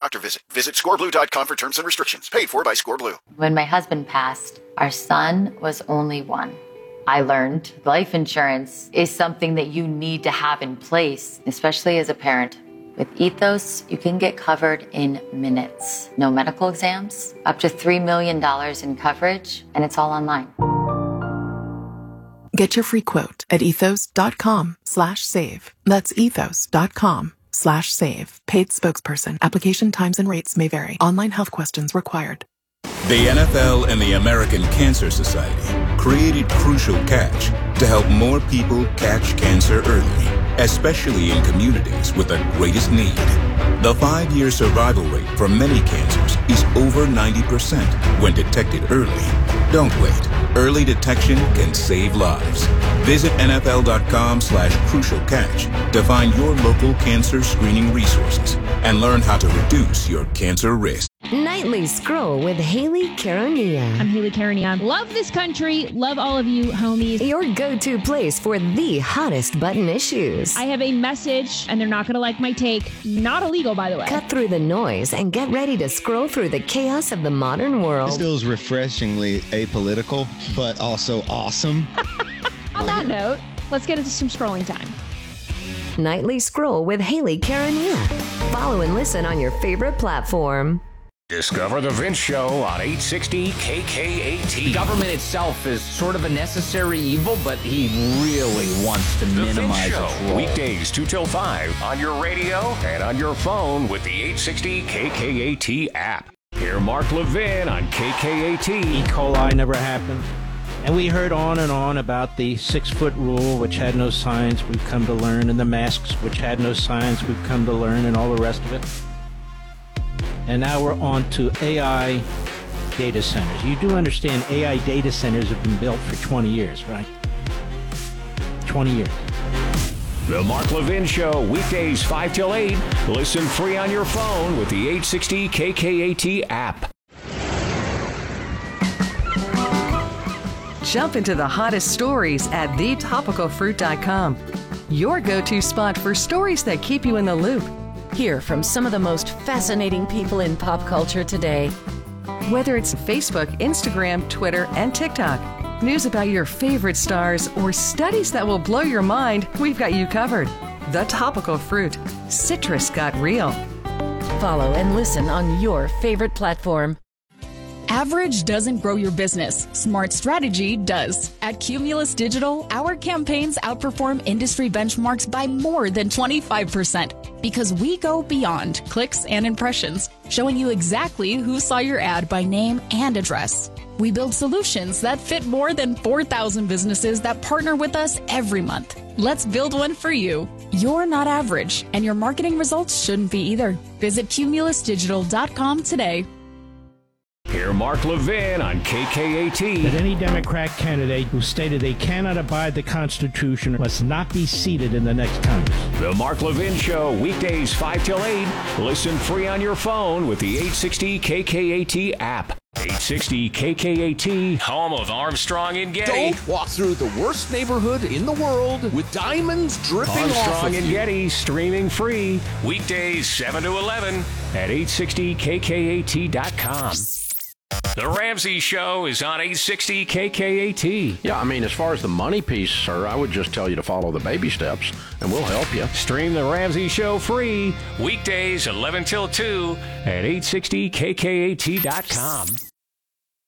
doctor visit. Visit scoreblue.com for terms and restrictions. Paid for by ScoreBlue. When my husband passed, our son was only one. I learned life insurance is something that you need to have in place, especially as a parent. With Ethos, you can get covered in minutes. No medical exams, up to $3 million in coverage, and it's all online. Get your free quote at ethos.com/save. That's ethos.com/save. Paid spokesperson. Application times and rates may vary. Online health questions required. The NFL and the American Cancer Society created Crucial Catch to help more people catch cancer early, especially in communities with the greatest need. The 5-year survival rate for many cancers is over 90% when detected early. Don't wait. Early detection can save lives. Visit NFL.com/Crucial Catch to find your local cancer screening resources and learn how to reduce your cancer risk. Nightly Scroll with Haley Caronia. I'm Haley Caronia. Love this country. Love all of you, homies. Your go-to place for the hottest button issues. I have a message, and they're not going to like my take. Not illegal, by the way. Cut through the noise and get ready to scroll through the chaos of the modern world. This feels refreshingly apolitical, but also awesome. On that note, let's get into some scrolling time. Nightly Scroll with Haley Caronia. Follow and listen on your favorite platform. Discover the Vince Show on 860 KKAT. The government itself is sort of a necessary evil, but he really wants to minimize its role. Weekdays 2 till 5 on your radio and on your phone with the 860 KKAT app. Hear Mark Levin on KKAT. E. coli never happened. And we heard on and on about the 6-foot rule, which had no science, we've come to learn, and the masks, which had no science, we've come to learn, and all the rest of it. And now we're on to AI data centers. You do understand AI data centers have been built for 20 years, right? 20 years. The Mark Levin Show, weekdays 5 till 8. Listen free on your phone with the 860 KKAT app. Jump into the hottest stories at thetopicalfruit.com. Your go-to spot for stories that keep you in the loop. Hear from some of the most fascinating people in pop culture today. Whether it's Facebook, Instagram, Twitter, and TikTok, news about your favorite stars, or studies that will blow your mind, we've got you covered. The Topical Fruit. Citrus got real. Follow and listen on your favorite platform. Average doesn't grow your business. Smart strategy does. At Cumulus Digital, our campaigns outperform industry benchmarks by more than 25% because we go beyond clicks and impressions, showing you exactly who saw your ad by name and address. We build solutions that fit more than 4,000 businesses that partner with us every month. Let's build one for you. You're not average, and your marketing results shouldn't be either. Visit cumulusdigital.com today. Hear Mark Levin on KKAT. That any Democrat candidate who stated they cannot abide the Constitution must not be seated in the next Congress. The Mark Levin Show, weekdays 5 till 8. Listen free on your phone with the 860 KKAT app. 860 KKAT, home of Armstrong and Getty. Don't walk through the worst neighborhood in the world with diamonds dripping off of Armstrong and you. Getty, streaming free. Weekdays 7 to 11 at 860KKAT.com. The Ramsey Show is on 860 KKAT. Yeah, I mean, as far as the money piece, sir, I would just tell you to follow the baby steps, and we'll help you. Stream The Ramsey Show free. Weekdays 11 till 2 at 860KKAT.com.